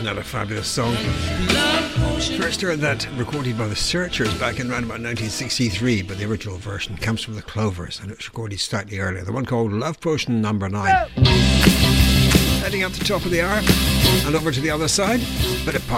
Another fabulous song. First heard that recorded by the Searchers back in around about 1963, but the original version comes from the Clovers and it was recorded slightly earlier. The one called Love Potion number 9. Heading up the top of the hour and over to the other side, bit of